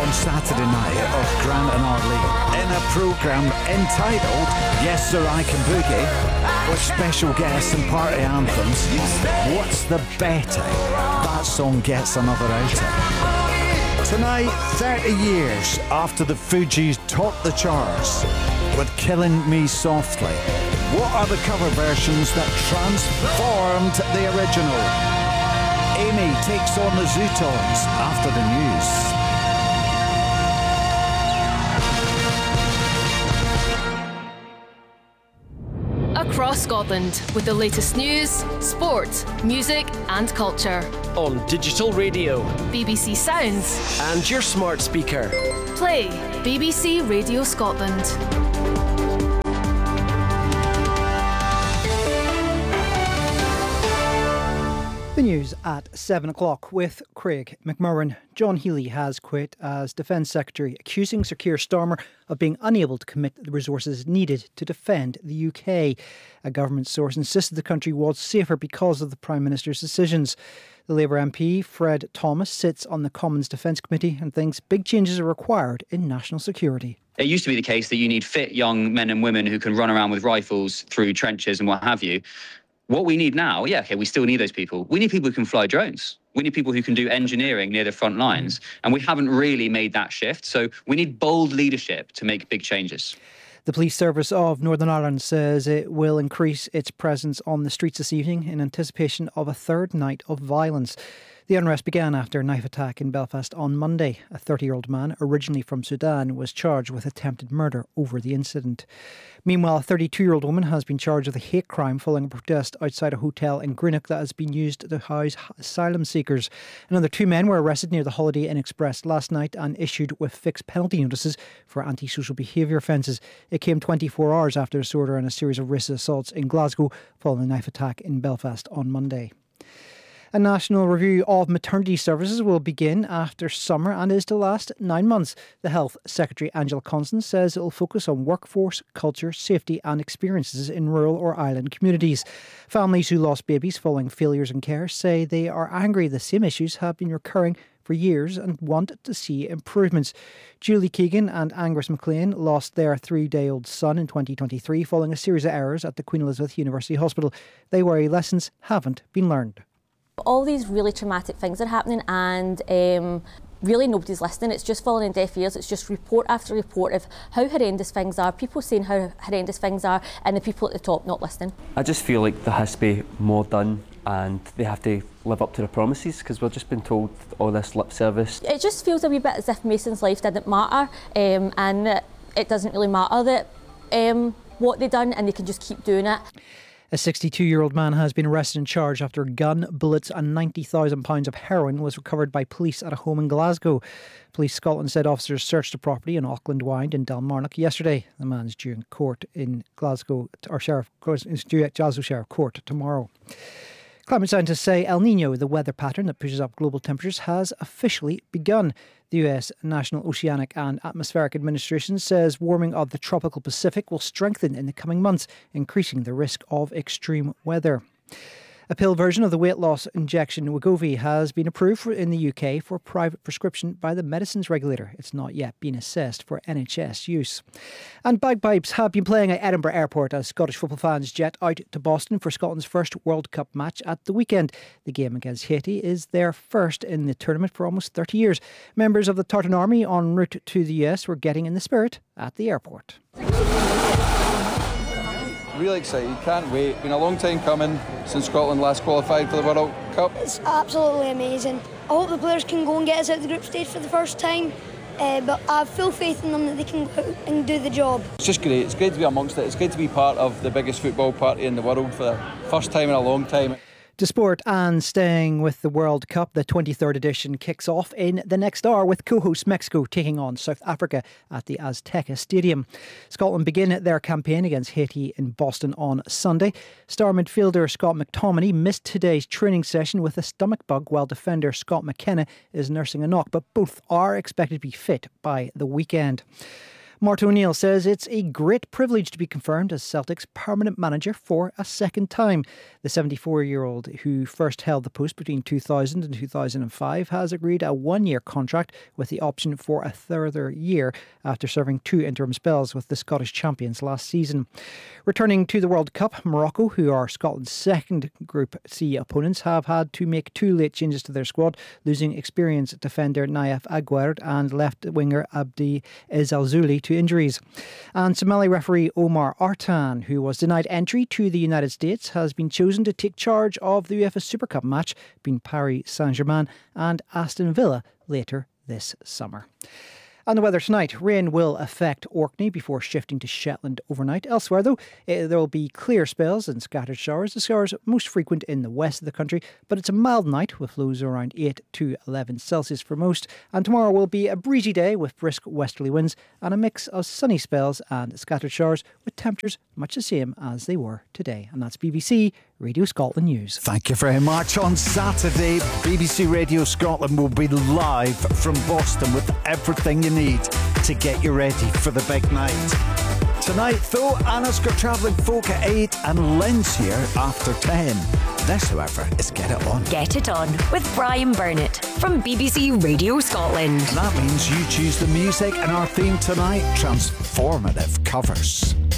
on Saturday night of Grant and Arlene in a programme entitled Yes Sir I Can Boogie, with special guests and party anthems. What's the betting that song gets another outing? Tonight, 30 years after the Fugees topped the charts with Killing Me Softly, what are the cover versions that transformed the original? Amy takes on the Zootones after the news. Across Scotland with the latest news, sport, music and culture. On digital radio, BBC Sounds and your smart speaker. Play BBC Radio Scotland. The news at 7 o'clock with Craig McMurran. John Healey has quit as Defence Secretary, accusing Sir Keir Starmer of being unable to commit the resources needed to defend the UK. A government source insisted the country was safer because of the Prime Minister's decisions. The Labour MP, Fred Thomas, sits on the Commons Defence Committee and thinks big changes are required in national security. It used to be the case that you need fit young men and women who can run around with rifles through trenches and what have you. What we need now, we still need those people. We need people who can fly drones. We need people who can do engineering near the front lines. And we haven't really made that shift. So we need bold leadership to make big changes. The Police Service of Northern Ireland says it will increase its presence on the streets this evening in anticipation of a third night of violence. The unrest began after a knife attack in Belfast on Monday. A 30-year-old man, originally from Sudan, was charged with attempted murder over the incident. Meanwhile, a 32-year-old woman has been charged with a hate crime following a protest outside a hotel in Greenock that has been used to house asylum seekers. Another two men were arrested near the Holiday Inn Express last night and issued with fixed penalty notices for antisocial behaviour offences. It came 24 hours after a disorder and a series of racist assaults in Glasgow following a knife attack in Belfast on Monday. A national review of maternity services will begin after summer and is to last 9 months. The Health Secretary, Angela Constance, says it will focus on workforce, culture, safety and experiences in rural or island communities. Families who lost babies following failures in care say they are angry the same issues have been recurring for years and want to see improvements. Julie Keegan and Angus McLean lost their 3-day-old son in 2023 following a series of errors at the Queen Elizabeth University Hospital. They worry lessons haven't been learned. All these really traumatic things are happening and really nobody's listening. It's just falling on deaf ears. It's just report after report of how horrendous things are, people saying how horrendous things are and the people at the top not listening. I just feel like there has to be more done and they have to live up to their promises because we've just been told all this lip service. It just feels a wee bit as if Mason's life didn't matter and it doesn't really matter that what they've done and they can just keep doing it. A 62-year-old man has been arrested and charged after a gun, bullets and £90,000 of heroin was recovered by police at a home in Glasgow. Police Scotland said officers searched the property in Auckland Wynd in Dalmarnock yesterday. The man's due in court in Glasgow, is due at Glasgow Sheriff Court tomorrow. Climate scientists say El Nino, the weather pattern that pushes up global temperatures, has officially begun. The US National Oceanic and Atmospheric Administration says warming of the tropical Pacific will strengthen in the coming months, increasing the risk of extreme weather. A pill version of the weight loss injection Wegovy has been approved in the UK for private prescription by the medicines regulator. It's not yet been assessed for NHS use. And bagpipes have been playing at Edinburgh Airport as Scottish football fans jet out to Boston for Scotland's first World Cup match at the weekend. The game against Haiti is their first in the tournament for almost 30 years. Members of the Tartan Army en route to the US were getting in the spirit at the airport. Really excited, can't wait. Been a long time coming since Scotland last qualified for the World Cup. It's absolutely amazing. I hope the players can go and get us out of the group stage for the first time, but I have full faith in them that they can go out and do the job. It's just great. It's great to be amongst it. It's great to be part of the biggest football party in the world for the first time in a long time. To sport and staying with the World Cup, the 23rd edition kicks off in the next hour with co-host Mexico taking on South Africa at the Azteca Stadium. Scotland begin their campaign against Haiti in Boston on Sunday. Star midfielder Scott McTominay missed today's training session with a stomach bug while defender Scott McKenna is nursing a knock, but both are expected to be fit by the weekend. Martin O'Neill says it's a great privilege to be confirmed as Celtic's permanent manager for a second time. The 74-year-old, who first held the post between 2000 and 2005, has agreed a one-year contract with the option for a further year after serving 2 interim spells with the Scottish champions last season. Returning to the World Cup, Morocco, who are Scotland's second Group C opponents, have had to make 2 late changes to their squad, losing experienced defender Naif Aguerd and left winger Abdi Ezalzouli to injuries. And Somali referee Omar Artan, who was denied entry to the United States, has been chosen to take charge of the UEFA Super Cup match between Paris Saint-Germain and Aston Villa later this summer. And the weather tonight. Rain will affect Orkney before shifting to Shetland overnight. Elsewhere, though, there will be clear spells and scattered showers. The showers most frequent in the west of the country, but it's a mild night with lows around 8 to 11 Celsius for most. And tomorrow will be a breezy day with brisk westerly winds and a mix of sunny spells and scattered showers with temperatures much the same as they were today. And that's BBC Radio Scotland News. Thank you very much. On Saturday, BBC Radio Scotland will be live from Boston with everything you need to get you ready for the big night. Tonight, though, Anna's got Travelling Folk at 8 and Lynn's here after 10. This, however, is Get It On. Get It On with Brian Burnett from BBC Radio Scotland. And that means you choose the music and our theme tonight, Transformative Covers.